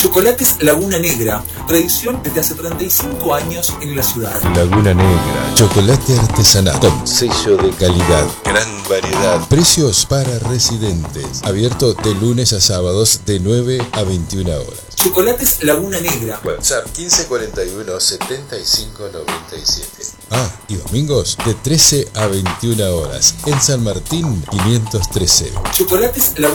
Chocolates Laguna Negra, tradición desde hace 35 años en la ciudad. Laguna Negra, chocolate artesanal con sello de calidad, gran variedad, precios para residentes, abierto de lunes a sábados de 9 a 21 horas. Chocolates Laguna Negra. WhatsApp 1541 75 97. Y domingos de 13 a 21 horas en San Martín 513. Chocolates Laguna